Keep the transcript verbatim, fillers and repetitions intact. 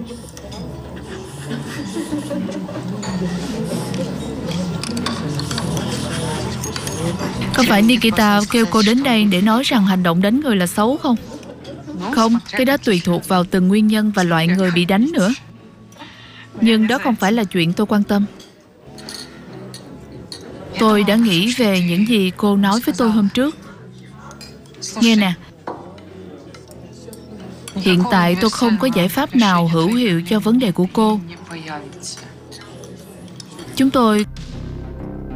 Có phải Nikita kêu cô đến đây để nói rằng hành động đánh người là xấu không? Không, cái đó tùy thuộc vào từng nguyên nhân và loại người bị đánh nữa. Nhưng đó không phải là chuyện tôi quan tâm. Tôi đã nghĩ về những gì cô nói với tôi hôm trước. Nghe nè, hiện tại tôi không có giải pháp nào hữu hiệu cho vấn đề của cô. Chúng tôi